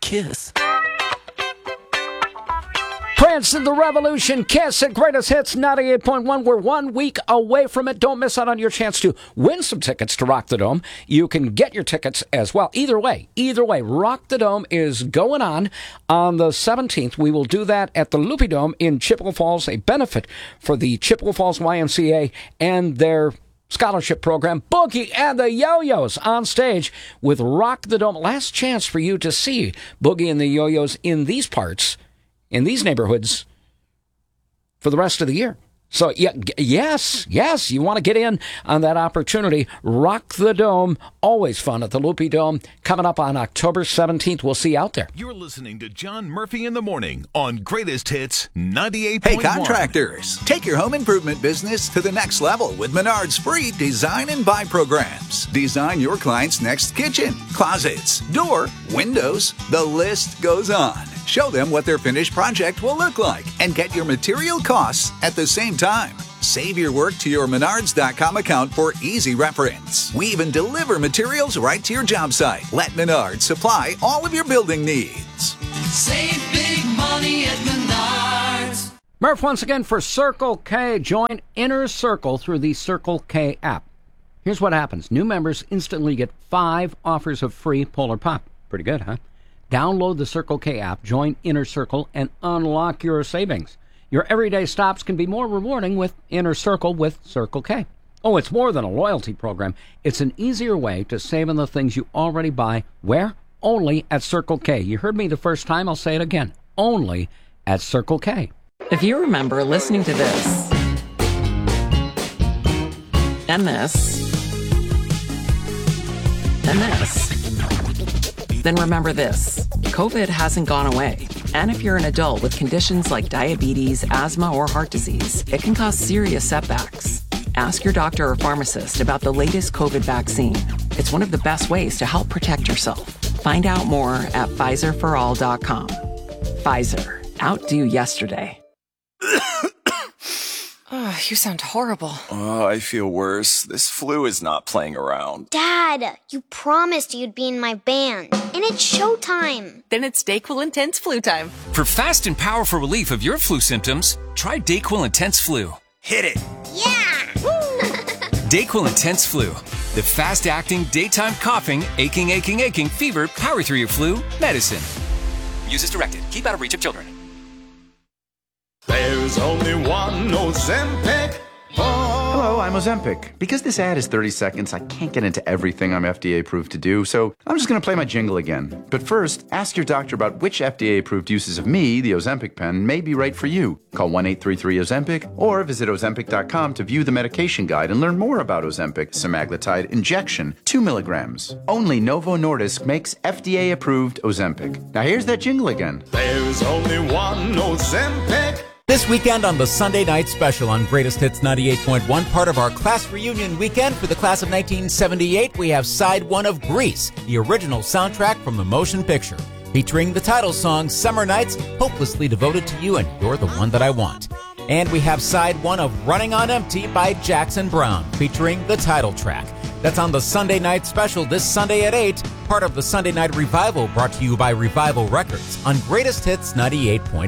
Kiss. Prince and the Revolution, Kiss at Greatest Hits 98.1. We're 1 week away from it. Don't miss out on your chance to win some tickets to Rock the Dome. You can get your tickets as well. Either way, Rock the Dome is going on the 17th. We will do that at the Loopy Dome in Chippewa Falls, a benefit for the Chippewa Falls YMCA and their scholarship program. Boogie and the Yo-Yos on stage with Rock the Dome. Last chance for you to see Boogie and the Yo-Yos in these parts, in these neighborhoods, for the rest of the year. So, yes, you want to get in on that opportunity. Rock the Dome, always fun at the Loopy Dome, coming up on October 17th. We'll see you out there. You're listening to John Murphy in the Morning on Greatest Hits 98.1. Hey, contractors, take your home improvement business to the next level with Menard's free Design and Buy programs. Design your client's next kitchen, closets, door, windows, the list goes on. Show them what their finished project will look like and get your material costs at the same time. Save your work to your Menards.com account for easy reference. We even deliver materials right to your job site. Let Menards supply all of your building needs. Save big money at Menards. Murph once again for Circle K. Join Inner Circle through the Circle K app. Here's what happens. New members instantly get 5 offers of free Polar Pop. Pretty good, huh? Download the Circle K app, join Inner Circle, and unlock your savings. Your everyday stops can be more rewarding with Inner Circle with Circle K. Oh, it's more than a loyalty program. It's an easier way to save on the things you already buy. Where? Only at Circle K. You heard me the first time, I'll say it again. Only at Circle K. If you remember listening to this, and this, and this, then remember this. COVID hasn't gone away. And if you're an adult with conditions like diabetes, asthma, or heart disease, it can cause serious setbacks. Ask your doctor or pharmacist about the latest COVID vaccine. It's one of the best ways to help protect yourself. Find out more at PfizerForAll.com. Pfizer. Outdo yesterday. Oh, you sound horrible. Oh, I feel worse. This flu is not playing around. Dad, you promised you'd be in my band, and it's showtime. Then it's DayQuil Intense Flu time. For fast and powerful relief of your flu symptoms, try DayQuil Intense Flu. Hit it. Yeah! DayQuil Intense Flu. The fast-acting, daytime coughing, aching, fever, power through your flu medicine. Use as directed. Keep out of reach of children. There's only one Ozempic. Hello, I'm Ozempic. Because this ad is 30 seconds, I can't get into everything I'm FDA approved to do, so I'm just going to play my jingle again. But first, ask your doctor about which FDA approved uses of me, the Ozempic pen, may be right for you. Call 1-833-OZEMPIC or visit Ozempic.com to view the medication guide and learn more about Ozempic semaglutide injection, 2 milligrams. Only Novo Nordisk makes FDA approved Ozempic. Now here's that jingle again. There's only one Ozempic. This weekend on the Sunday Night Special on Greatest Hits 98.1, part of our class reunion weekend for the class of 1978, we have side 1 of Grease, the original soundtrack from the motion picture, featuring the title song Summer Nights, hopelessly devoted to you and you're the one that I want. And we have side 1 of Running on Empty by Jackson Browne, featuring the title track. That's on the Sunday Night Special this Sunday at 8, part of the Sunday Night Revival brought to you by Revival Records on Greatest Hits 98.1.